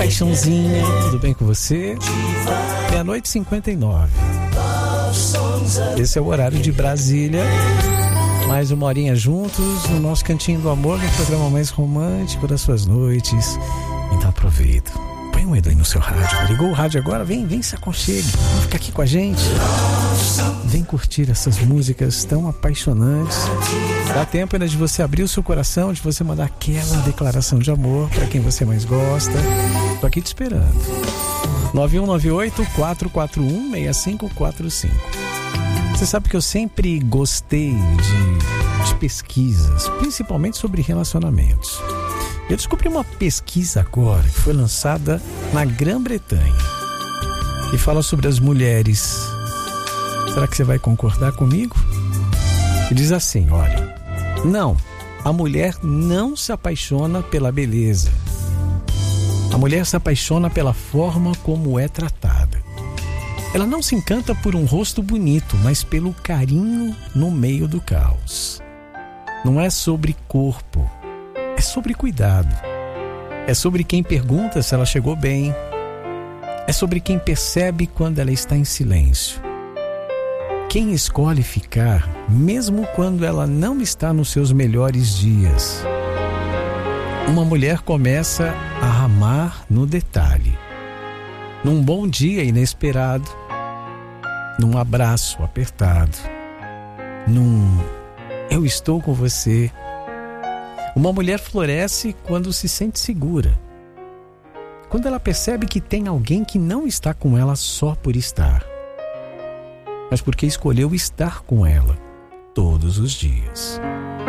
paixãozinha, tudo bem com você? Meia-noite 59. Esse é o horário de Brasília. Mais uma horinha juntos no nosso Cantinho do Amor, no programa mais romântico das suas noites. Então aproveita. Põe um dedo aí no seu rádio. Ligou o rádio agora? Vem se aconchegue. Vem ficar aqui com a gente. Vem curtir essas músicas tão apaixonantes. Dá tempo ainda de você abrir o seu coração, de você mandar aquela declaração de amor para quem você mais gosta. Tô aqui te esperando. 9198-441-6545. Você sabe que eu sempre gostei de pesquisas, principalmente sobre relacionamentos. Eu descobri uma pesquisa agora que foi lançada na Grã-Bretanha e fala sobre as mulheres. Será que você vai concordar comigo? E diz assim, olha, não, a mulher não se apaixona pela beleza. A mulher se apaixona pela forma como é tratada. Ela não se encanta por um rosto bonito, mas pelo carinho no meio do caos. Não é sobre corpo, é sobre cuidado. É sobre quem pergunta se ela chegou bem. É sobre quem percebe quando ela está em silêncio. Quem escolhe ficar, mesmo quando ela não está nos seus melhores dias. Uma mulher começa a amar no detalhe. Num bom dia inesperado, num abraço apertado, num eu estou com você. Uma mulher floresce quando se sente segura, quando ela percebe que tem alguém que não está com ela só por estar, mas porque escolheu estar com ela todos os dias.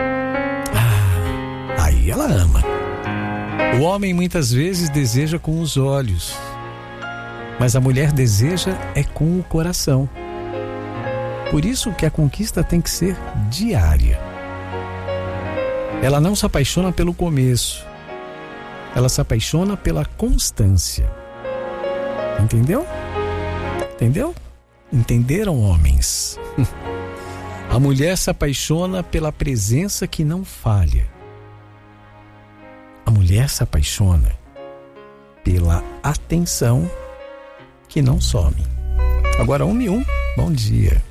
Aí ela ama. O homem muitas vezes deseja com os olhos, mas a mulher deseja é com o coração. Por isso que a conquista tem que ser diária. Ela não se apaixona pelo começo, ela se apaixona pela constância. Entendeu? Entendeu? Entenderam, homens? A mulher se apaixona pela presença que não falha. A mulher se apaixona pela atenção que não some. Agora 1:01, bom dia.